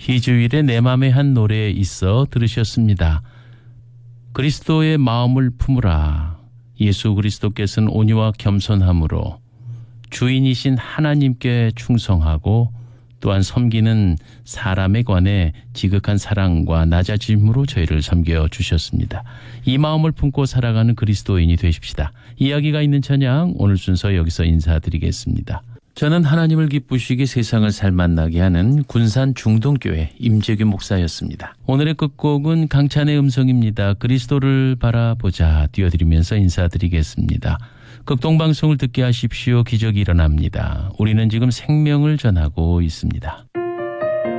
희주일의 내 맘의 한 노래에 있어 들으셨습니다. 그리스도의 마음을 품으라. 예수 그리스도께서는 온유와 겸손함으로 주인이신 하나님께 충성하고 또한 섬기는 사람에 관해 지극한 사랑과 낮아짐으로 저희를 섬겨주셨습니다. 이 마음을 품고 살아가는 그리스도인이 되십시다. 이야기가 있는 찬양 오늘 순서 여기서 인사드리겠습니다. 저는 하나님을 기쁘시게 세상을 살만나게 하는 군산 중동교회 임재규 목사였습니다. 오늘의 끝곡은 강찬의 음성입니다. 그리스도를 바라보자 띄워드리면서 인사드리겠습니다. 극동방송을 듣게 하십시오. 기적이 일어납니다. 우리는 지금 생명을 전하고 있습니다.